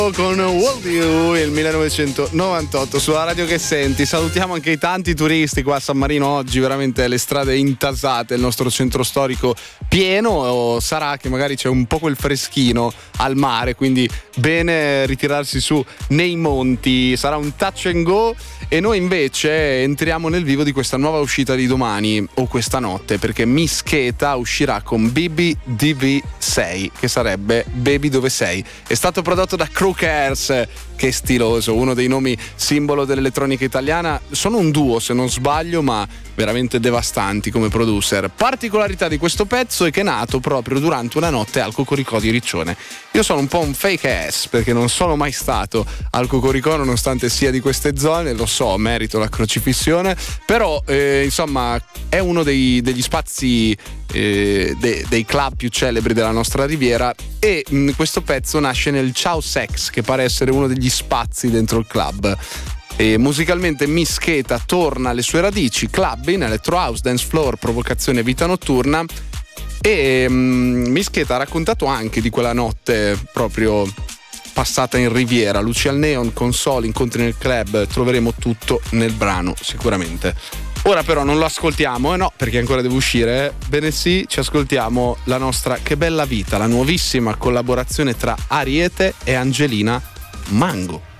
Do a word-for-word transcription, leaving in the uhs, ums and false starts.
Con World You, il millenovecentonovantotto sulla radio che senti. Salutiamo anche i tanti turisti qua a San Marino oggi, veramente le strade intasate, il nostro centro storico pieno. O sarà che magari c'è un po' quel freschino al mare, quindi bene ritirarsi su nei monti. Sarà un touch and go e noi invece entriamo nel vivo di questa nuova uscita di domani o questa notte, perché Miss Keta uscirà con B B D V sei, che sarebbe Baby dove sei. È stato prodotto da Crookers, che stiloso, uno dei nomi simbolo dell'elettronica italiana. Sono un duo se non sbaglio, ma veramente devastanti come producer. Particolarità di questo pezzo è che è nato proprio durante una notte al Cocoricò di Riccione. Io sono un po' un fake ass perché non sono mai stato al Cocoricò, nonostante sia di queste zone, lo so, merito la crocifissione, però eh, insomma è uno dei, degli spazi eh, de, dei club più celebri della nostra riviera e mh, questo pezzo nasce nel Ciao Sex, che pare essere uno degli spazi dentro il club. E musicalmente Miss Keta torna alle sue radici, clubbing, electro house, dance floor, provocazione, vita notturna. E um, Miss Keta ha raccontato anche di quella notte proprio passata in riviera, luci al neon, console, incontri nel club. Troveremo tutto nel brano sicuramente. Ora però non lo ascoltiamo, eh no, perché ancora deve uscire, eh? Bene sì, ci ascoltiamo la nostra Che bella vita, la nuovissima collaborazione tra Ariete e Angelina Mango.